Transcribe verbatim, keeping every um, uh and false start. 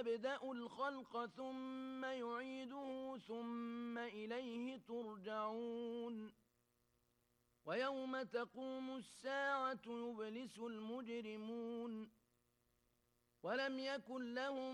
يبدأ الخلق ثم يعيده ثم إليه ترجعون ويوم تقوم الساعة يبلس المجرمون ولم يكن لهم